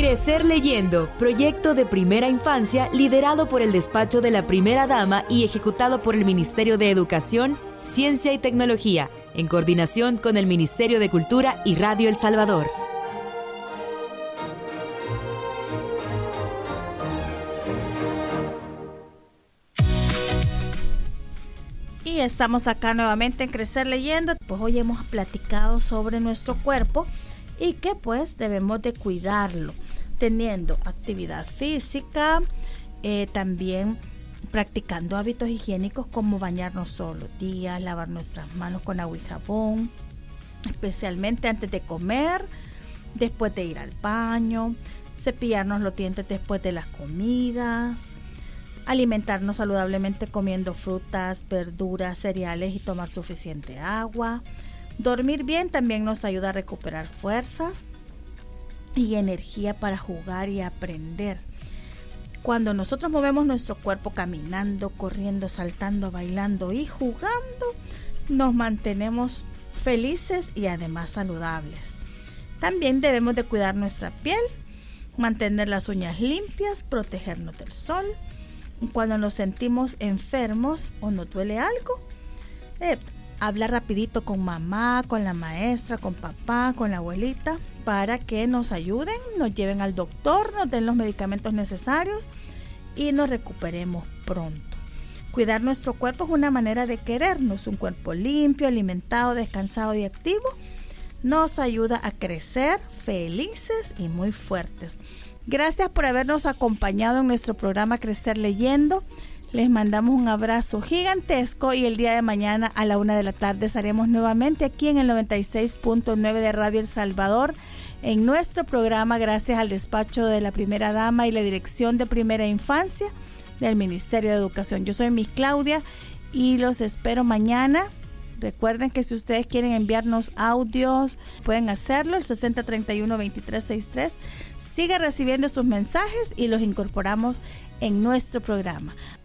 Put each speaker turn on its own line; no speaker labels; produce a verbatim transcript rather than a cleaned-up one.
Crecer Leyendo, proyecto de primera infancia liderado por el despacho de la Primera Dama y ejecutado por el Ministerio de Educación, Ciencia y Tecnología, en coordinación con el Ministerio de Cultura y Radio El Salvador.
Y estamos acá nuevamente en Crecer Leyendo. Pues hoy hemos platicado sobre nuestro cuerpo y que pues debemos de cuidarlo, teniendo actividad física, eh, también practicando hábitos higiénicos como bañarnos todos los días, lavar nuestras manos con agua y jabón, especialmente antes de comer, después de ir al baño, cepillarnos los dientes después de las comidas, alimentarnos saludablemente comiendo frutas, verduras, cereales y tomar suficiente agua. Dormir bien también nos ayuda a recuperar fuerzas y energía para jugar y aprender. Cuando nosotros movemos nuestro cuerpo caminando, corriendo, saltando, bailando y jugando, nos mantenemos felices y además saludables. También debemos de cuidar nuestra piel, mantener las uñas limpias, protegernos del sol. Cuando nos sentimos enfermos o nos duele algo, eh, hablar rapidito con mamá, con la maestra, con papá, con la abuelita, para que nos ayuden, nos lleven al doctor, nos den los medicamentos necesarios y nos recuperemos pronto. Cuidar nuestro cuerpo es una manera de querernos. Un cuerpo limpio, alimentado, descansado y activo nos ayuda a crecer felices y muy fuertes. Gracias por habernos acompañado en nuestro programa Crecer Leyendo. Les mandamos un abrazo gigantesco y el día de mañana a la una de la tarde estaremos nuevamente aquí en el noventa y seis punto nueve de Radio El Salvador en nuestro programa, gracias al despacho de la Primera Dama y la Dirección de Primera Infancia del Ministerio de Educación. Yo soy Miss Claudia y los espero mañana. Recuerden que si ustedes quieren enviarnos audios, pueden hacerlo, el sesenta treinta y uno veintitrés sesenta y tres. Siga recibiendo sus mensajes y los incorporamos en nuestro programa.